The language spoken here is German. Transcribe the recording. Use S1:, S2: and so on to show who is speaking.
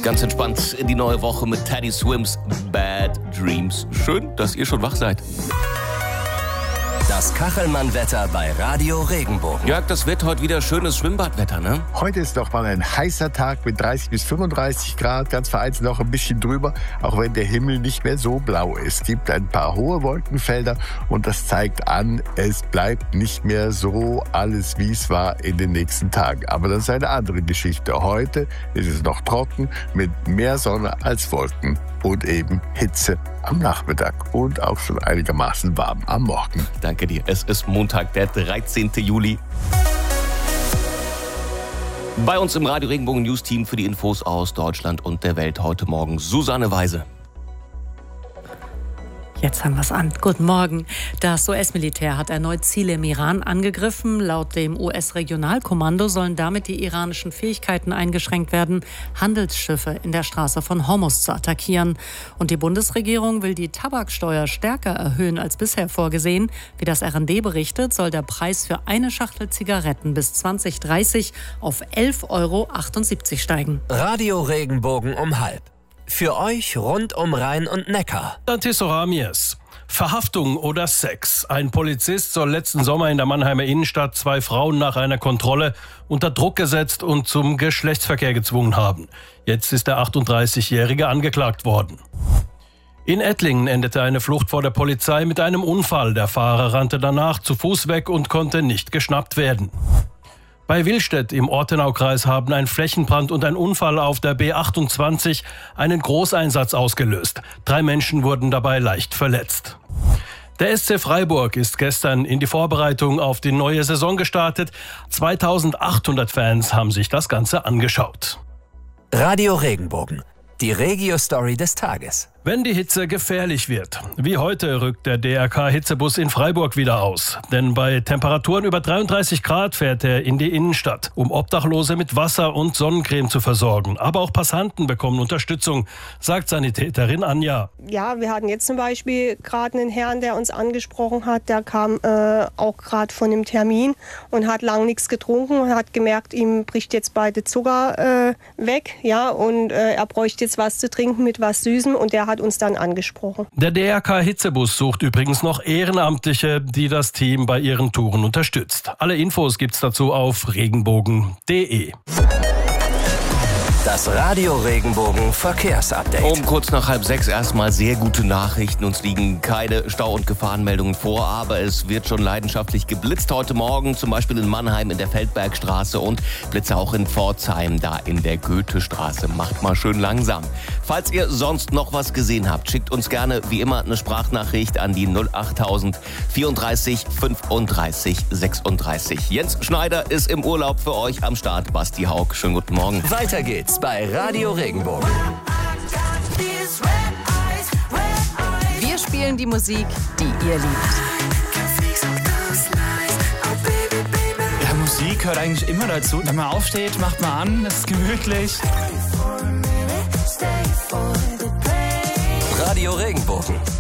S1: Ganz entspannt in die neue Woche mit Teddy Swims Bad Dreams. Schön, dass ihr schon wach seid.
S2: Das Kachelmann-Wetter bei Radio Regenbogen.
S1: Jörg, das wird heute wieder schönes Schwimmbadwetter, ne?
S3: Heute ist noch mal ein heißer Tag mit 30 bis 35 Grad, ganz vereinzelt noch ein bisschen drüber, auch wenn der Himmel nicht mehr so blau ist. Es gibt ein paar hohe Wolkenfelder und das zeigt an, es bleibt nicht mehr so alles, wie es war in den nächsten Tagen. Aber das ist eine andere Geschichte. Heute ist es noch trocken mit mehr Sonne als Wolken und eben Hitze am Nachmittag und auch schon einigermaßen warm am Morgen.
S1: Danke dir. Es ist Montag, der 13. Juli. Bei uns im Radio Regenbogen News Team für die Infos aus Deutschland und der Welt heute Morgen Susanne Weise.
S4: Jetzt haben wir es an. Guten Morgen. Das US-Militär hat erneut Ziele im Iran angegriffen. Laut dem US-Regionalkommando sollen damit die iranischen Fähigkeiten eingeschränkt werden, Handelsschiffe in der Straße von Hormuz zu attackieren. Und die Bundesregierung will die Tabaksteuer stärker erhöhen als bisher vorgesehen. Wie das RND berichtet, soll der Preis für eine Schachtel Zigaretten bis 2030 auf 11,78 € steigen.
S2: Radio Regenbogen um 12:30. Für euch rund um Rhein und Neckar.
S5: Antisoramies. Verhaftung oder Sex. Ein Polizist soll letzten Sommer in der Mannheimer Innenstadt 2 Frauen nach einer Kontrolle unter Druck gesetzt und zum Geschlechtsverkehr gezwungen haben. Jetzt ist der 38-Jährige angeklagt worden. In Ettlingen endete eine Flucht vor der Polizei mit einem Unfall. Der Fahrer rannte danach zu Fuß weg und konnte nicht geschnappt werden. Bei Willstedt im Ortenaukreis haben ein Flächenbrand und ein Unfall auf der B28 einen Großeinsatz ausgelöst. 3 Menschen wurden dabei leicht verletzt. Der SC Freiburg ist gestern in die Vorbereitung auf die neue Saison gestartet. 2800 Fans haben sich das Ganze angeschaut.
S2: Radio Regenbogen. Die Regio-Story des Tages.
S5: Wenn die Hitze gefährlich wird, wie heute, rückt der DRK-Hitzebus in Freiburg wieder aus. Denn bei Temperaturen über 33 Grad fährt er in die Innenstadt, um Obdachlose mit Wasser und Sonnencreme zu versorgen. Aber auch Passanten bekommen Unterstützung, sagt Sanitäterin Anja.
S6: Ja, wir hatten jetzt zum Beispiel gerade einen Herrn, der uns angesprochen hat. Der kam auch gerade von einem Termin und hat lang nichts getrunken und hat gemerkt, ihm bricht jetzt beide Zucker weg. Ja, und er bräuchte jetzt was zu trinken mit was Süßem und der hat uns dann angesprochen.
S5: Der DRK-Hitzebus sucht übrigens noch Ehrenamtliche, die das Team bei ihren Touren unterstützt. Alle Infos gibt's dazu auf regenbogen.de.
S2: Das Radio Regenbogen Verkehrsupdate.
S1: Um kurz nach 5:30 erstmal sehr gute Nachrichten. Uns liegen keine Stau- und Gefahrenmeldungen vor, aber es wird schon leidenschaftlich geblitzt heute Morgen, zum Beispiel in Mannheim in der Feldbergstraße und Blitze auch in Pforzheim, da in der Goethestraße. Macht mal schön langsam. Falls ihr sonst noch was gesehen habt, schickt uns gerne wie immer eine Sprachnachricht an die 08000 34 35 36. Jens Schneider ist im Urlaub für euch am Start. Basti Haug, schönen guten Morgen.
S2: Weiter geht's bei Radio Regenbogen.
S7: Wir spielen die Musik, die ihr liebt.
S8: Ja, Musik gehört eigentlich immer dazu. Wenn man aufsteht, macht man an, es ist gemütlich.
S2: Radio Regenbogen.